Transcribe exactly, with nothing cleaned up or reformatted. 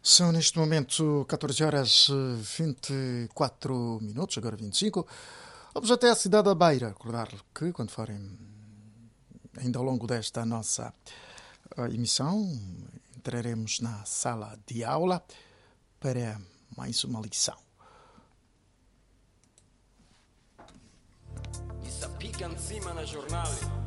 São neste momento catorze horas e vinte e quatro minutos, agora vinte e cinco. Vamos até a cidade da Beira. Recordar que, quando forem ainda ao longo desta nossa uh, emissão, entraremos na sala de aula para mais uma lição. Isso pica em cima na jornada.